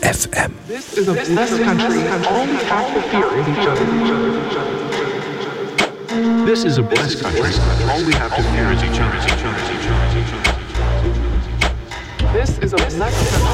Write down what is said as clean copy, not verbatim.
FM. This is a blessed country, and all we have to fear is each other. This is a blessed country. All we have to fear is each other. This is a blessed country.